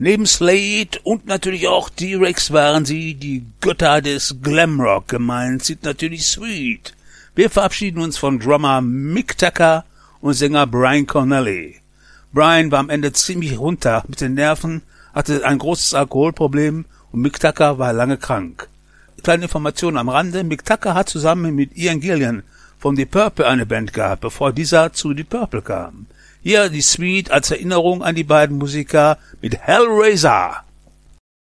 Neben Slade und natürlich auch T-Rex waren sie die Götter des Glamrock. Gemeint sind natürlich Sweet. Wir verabschieden uns von Drummer Mick Tucker und Sänger Brian Cornelly. Brian war am Ende ziemlich runter mit den Nerven, hatte ein großes Alkoholproblem und Mick Tucker war lange krank. Kleine Information am Rande: Mick Tucker hat zusammen mit Ian Gillan von The Purple eine Band gehabt, bevor dieser zu The Purple kam. Hier die Sweet als Erinnerung an die beiden Musiker mit Hellraiser.